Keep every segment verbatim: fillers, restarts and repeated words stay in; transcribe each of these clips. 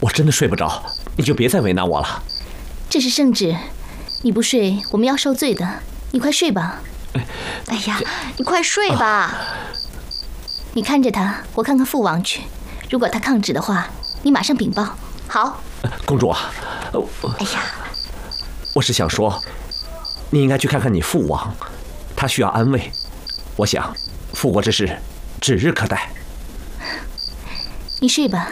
真的睡不着，你就别再为难我了。 这是圣旨，你不睡，我们要受罪的。你快睡吧。 哎呀，你快睡吧。啊、 你看着他，我看看父王去。如果他抗旨的话，你马上禀报。 好。 公主啊， 哎呀， 我是想说，你应该去看看你父王，他需要安慰。我想，复国之事指日可待。 你睡吧。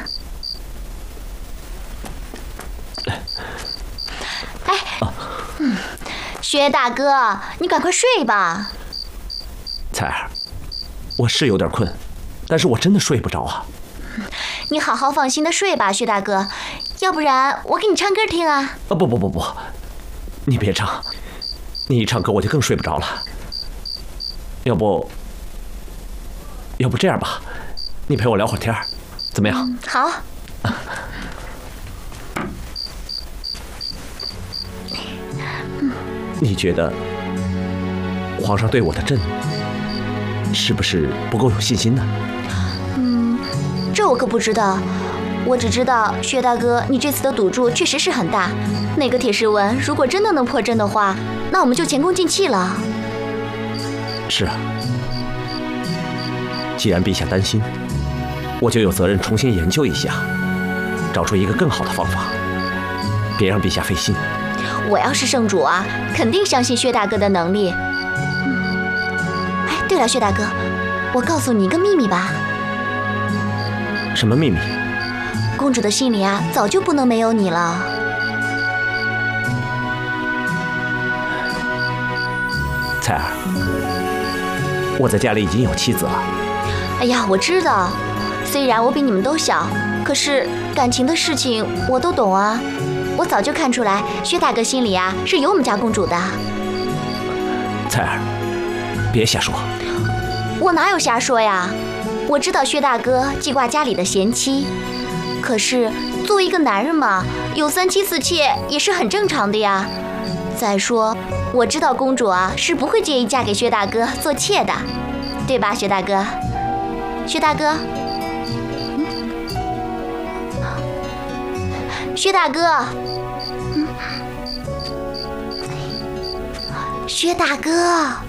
哎，嗯，薛大哥，你赶快睡吧。 彩儿，我是有点困，但是我真的睡不着啊。 你好好放心的睡吧，薛大哥，要不然我给你唱歌听啊。 啊不不不不，你别唱，你一唱歌我就更睡不着了。要不，要不这样吧，你陪我聊会儿天，怎么样？ 嗯、好。 你觉得皇上对我的朕是不是不够有信心呢？ 嗯，这我可不知道。我只知道薛大哥，你这次的赌注确实是很大。那个铁石纹如果真的能破阵的话，那我们就前功尽弃了。 是啊，既然陛下担心，我就有责任重新研究一下，找出一个更好的方法，别让陛下费心。 我要是圣主啊，肯定相信薛大哥的能力。嗯、哎，对了，薛大哥，我告诉你一个秘密吧。 什么秘密？ 公主的心里啊，早就不能没有你了。 彩儿，我在家里已经有妻子了。 哎呀，我知道，虽然我比你们都小，可是感情的事情我都懂啊。我早就看出来，薛大哥心里啊是有我们家公主的。 彩儿，别瞎说。 我哪有瞎说呀？我知道薛大哥记挂家里的贤妻，可是作为一个男人嘛，有三妻四妾也是很正常的呀。再说，我知道公主啊是不会介意嫁给薛大哥做妾的，对吧，薛大哥？薛大哥，嗯，薛大哥，嗯，薛大哥。